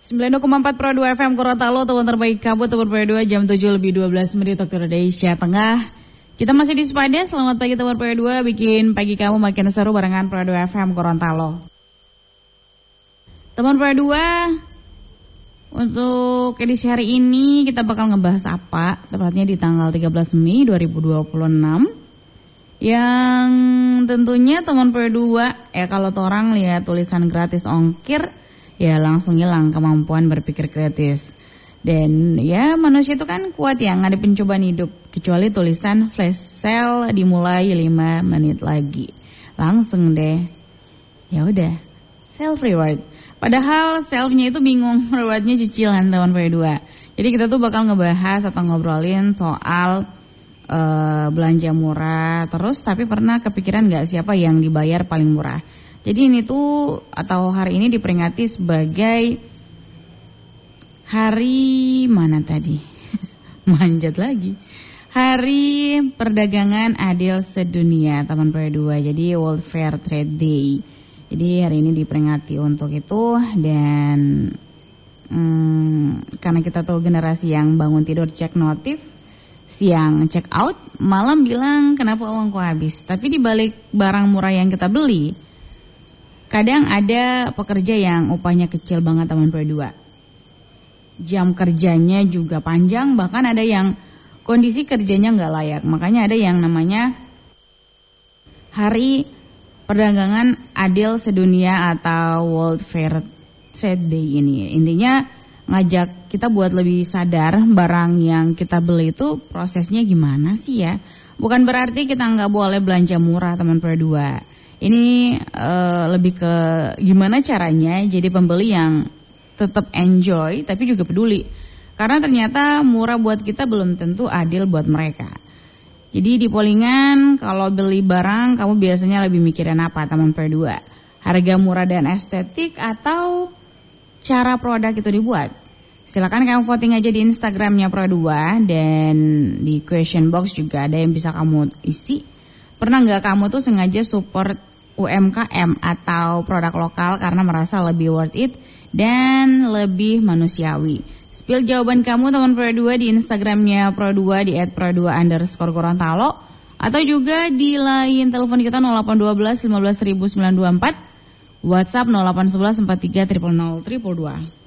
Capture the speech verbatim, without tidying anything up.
sembilan puluh koma empat Pro dua F M Gorontalo, teman terbaik kabut, teman Pro dua, jam tujuh lebih dua belas menit waktu Indonesia Tengah. Kita masih di Sepada, selamat pagi teman Pro dua, bikin pagi kamu makin seru barengan Pro dua F M Gorontalo. Teman Pro dua, untuk edisi hari ini kita bakal ngebahas apa, tepatnya di tanggal tiga belas Mei dua ribu dua puluh enam. Yang tentunya teman Pro dua, ya kalau orang lihat tulisan gratis ongkir, ya langsung hilang kemampuan berpikir kritis. Dan ya manusia itu kan kuat ya ngadepin cobaan hidup, kecuali tulisan flash sale dimulai lima menit lagi. Langsung deh, ya udah, self reward. Padahal selfnya itu bingung, rewardnya cicilan teman P dua. Jadi kita tuh bakal ngebahas atau ngobrolin soal uh, belanja murah. Terus tapi pernah kepikiran gak siapa yang dibayar paling murah? Jadi ini tuh atau hari ini diperingati sebagai hari mana tadi? Manjat lagi. Hari Perdagangan Adil Sedunia teman P dua. Jadi World Fair Trade Day. Jadi hari ini diperingati untuk itu. Dan hmm, karena kita tahu generasi yang bangun tidur cek notif, siang check out, malam bilang kenapa uangku habis. Tapi di balik barang murah yang kita beli, kadang ada pekerja yang upahnya kecil banget teman P dua. Jam kerjanya juga panjang, bahkan ada yang kondisi kerjanya nggak layak. Makanya ada yang namanya Hari Perdagangan Adil Sedunia atau World Fair Trade Day ini. Intinya ngajak kita buat lebih sadar barang yang kita beli itu prosesnya gimana sih ya. Bukan berarti kita nggak boleh belanja murah teman P dua. Ini uh, lebih ke gimana caranya jadi pembeli yang tetap enjoy tapi juga peduli. Karena ternyata murah buat kita belum tentu adil buat mereka. Jadi di pollingan kalau beli barang kamu biasanya lebih mikirin apa teman P dua? Harga murah dan estetik atau cara produk itu dibuat? Silakan kamu voting aja di Instagramnya Pro dua dan di question box juga ada yang bisa kamu isi. Pernah nggak kamu tuh sengaja support U M K M atau produk lokal karena merasa lebih worth it dan lebih manusiawi? Spill jawaban kamu teman Pro dua di Instagramnya Pro dua di et pro dua underscore Gorontalo atau juga di line telepon kita nol delapan satu dua lima belas sembilan dua empat, WhatsApp nol delapan satu satu empat tiga nol nol nol dua.